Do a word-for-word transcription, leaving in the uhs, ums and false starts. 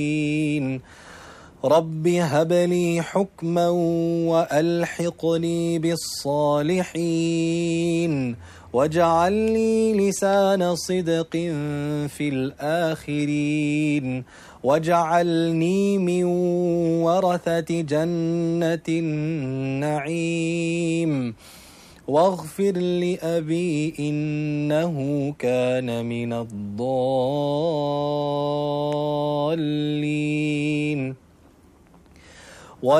رب هب لي حكما وألحقني بالصالحين واجعل لي لسان صدق في الآخرين واجعلني من ورثة جنة النعيم واغفر لأبي إنه كان من الضالين.